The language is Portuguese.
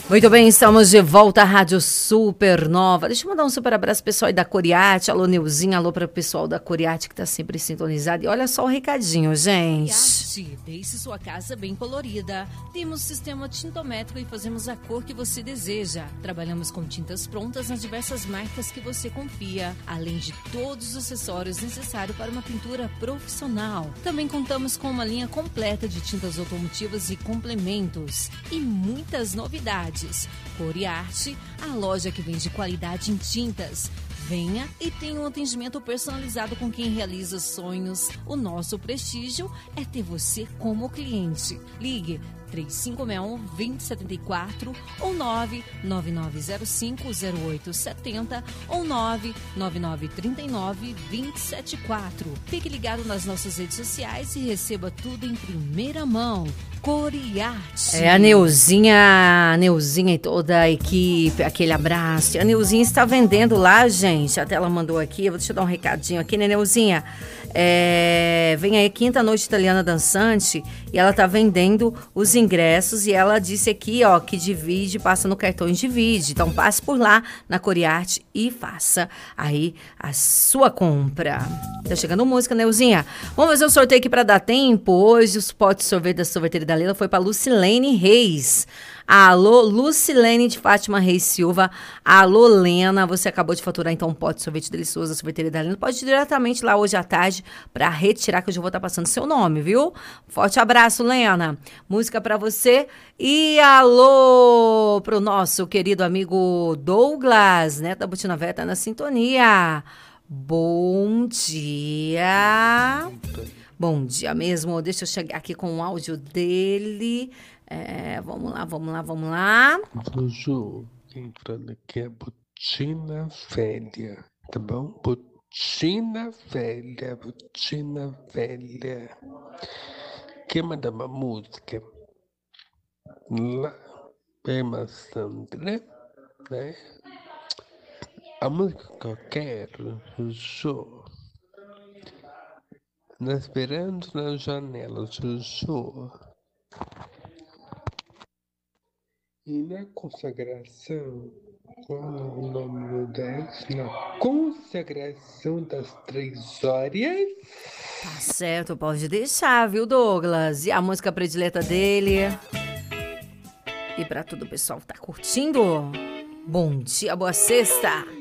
Muito bem, estamos de volta à Rádio Supernova. Deixa eu mandar um super abraço pro pessoal aí da Coriate. Alô, Neuzinha. Alô para o pessoal da Coriate que está sempre sintonizado. E olha só o recadinho, gente. Coriate, deixe sua casa bem colorida. Temos sistema tintométrico e fazemos a cor que você deseja. Trabalhamos com tintas prontas nas diversas marcas que você confia, além de todos os acessórios necessários para uma pintura profissional. Também contamos com uma linha completa de tintas automotivas e complementos. E muitas novidades. Coriarte, a loja que vende qualidade em tintas. Venha e tenha um atendimento personalizado com quem realiza sonhos. O nosso prestígio é ter você como cliente. Ligue 3561-2074 ou 99905-0870 ou 99939-2074. Fique ligado nas nossas redes sociais e receba tudo em primeira mão. Coriarte. É a Neuzinha e toda a equipe, aquele abraço. A Neuzinha está vendendo lá, gente. Até ela mandou aqui, eu vou te dar um recadinho aqui, né, Neuzinha? Vem aí Quinta Noite Italiana Dançante e ela tá vendendo os ingressos e ela disse aqui, ó, que divide, passa no cartão e divide. Então passe por lá na Coriarte e faça aí a sua compra. Tá chegando música, Neuzinha. Vamos fazer um sorteio aqui para dar tempo. Hoje os potes de sorvete da sorveteria da Leila foi para Lucilene Reis. Alô, Lucilene de Fátima Reis Silva. Alô, Lena. Você acabou de faturar, então, um pote de sorvete delicioso da sorveteria da Lena. Pode ir diretamente lá hoje à tarde para retirar, que eu já vou estar passando seu nome, viu? Forte abraço, Lena. Música para você. E alô pro nosso querido amigo Douglas, né? Da Botina Véia, tá na sintonia. Bom dia. Bom dia mesmo. Deixa eu chegar aqui com o áudio dele. Vamos lá. Juju, entrando aqui é Botina Velha, tá bom? Botina Velha. Quer mandar uma música? Lá, Emma Sandra, né? A música que eu quero, Juju, nós esperando na janela, Juju. E na consagração, qual é o nome do 10? Na consagração das 3 horas. Tá certo, pode deixar, viu, Douglas? E a música predileta dele? E pra todo o pessoal que tá curtindo, bom dia, boa sexta!